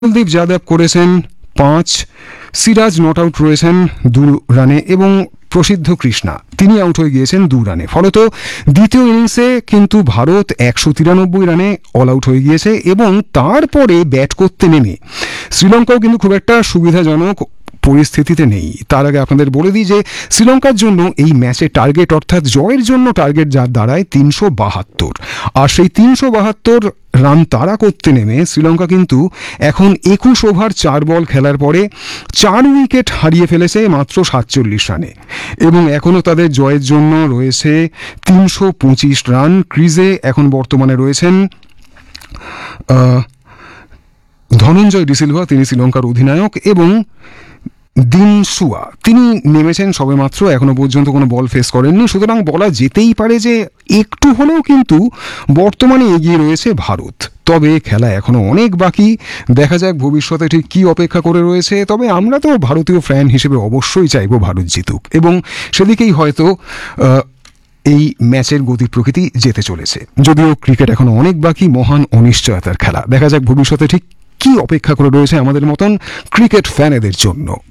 কুলদীপ যাদব করেছেন 5, Siraj not out রয়েছেন 2 রানে এবং প্রসিদ্ধ কৃষ্ণা তিনি আউট হয়ে গিয়েছেন 2 রানে। ফলত দ্বিতীয় ইনিংসে কিন্তু ভারত 193 রানে অল আউট হয়ে গিয়েছে এবং তারপরে ব্যাট করতে নেমে শ্রীলঙ্কাও কিন্তু খুব একটা সুবিধাজনক পরিস্থিতিতে নেই। তার আগে আপনাদের বলে দিই যে শ্রীলঙ্কার জন্য এই ম্যাচের টার্গেট অর্থাৎ জয়ের জন্য টার্গেট যার দাঁড়ায় 372, আর সেই 372 রান তারা করতে নেমে শ্রীলঙ্কা কিন্তু এখন 21 ওভার 4 বল খেলার পরে 4 উইকেট হারিয়ে ফেলেছে মাত্র 47 রানে এবং এখনও তাদের জয়ের জন্য রয়েছে 325 রান। ক্রিজে এখন বর্তমানে রয়েছেন ধনঞ্জয় ডিসিলভা, তিনি শ্রীলঙ্কার অধিনায়ক, এবং দিন সুয়া তিনি নেমেছেন সবেমাত্র, এখনো পর্যন্ত কোনো বল ফেস করেননি। সুতরাং বলা যেতেই পারে যে একটু হলেও কিন্তু বর্তমানে এগিয়ে রয়েছে ভারত। তবে খেলা এখনো অনেক বাকি, দেখা যাক ভবিষ্যতে ঠিক কী অপেক্ষা করে রয়েছে। তবে আমরা তো ভারতীয় ফ্যান হিসেবে অবশ্যই চাইব ভারত জিতুক এবং সেদিকেই হয়তো এই ম্যাচের গতি প্রকৃতি যেতে চলেছে। যদিও ক্রিকেট এখনো অনেক বাকি, মহান অনিশ্চয়তার খেলা। দেখা যাক ভবিষ্যতে ঠিক কী অপেক্ষা করে রয়েছে আমাদের মতন ক্রিকেট ফ্যানেদের জন্য।